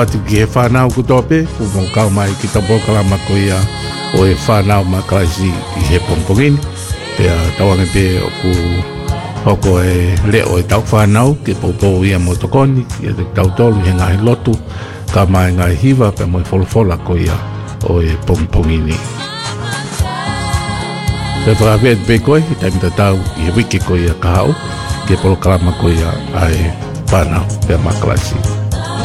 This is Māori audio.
atu ki he whanau kutope, ku mong kau mai ki tapo kalama ko ia o e whanau makalasi i he pompongini. Pea tawange pe o ku hoko e leo e tau whanau, ke popo ia motokoni, ia te tau tolu he ngahi lotu, ka mai ngai hiva pe mo e folofola ko ia o e pompongini. Pe whakawea te pe koe, i taimita tau i he wiki ko ia kahau, ke polo kalama ko ia ai whanau pe makalasi.